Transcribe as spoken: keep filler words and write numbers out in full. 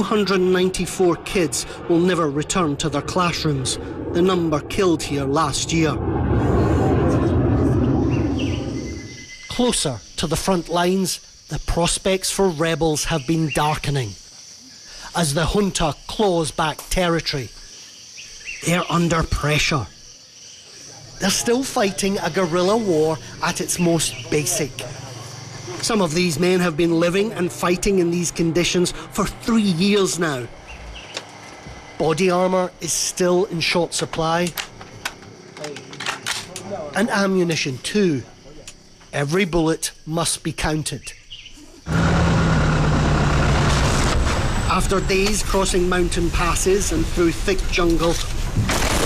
hundred ninety-four kids will never return to their classrooms, the number killed here last year. Closer to the front lines, the prospects for rebels have been darkening. As the junta claws back territory, they're under pressure. They're still fighting a guerrilla war at its most basic. Some of these men have been living and fighting in these conditions for three years now. Body armour is still in short supply. And ammunition too. Every bullet must be counted. After days crossing mountain passes and through thick jungle,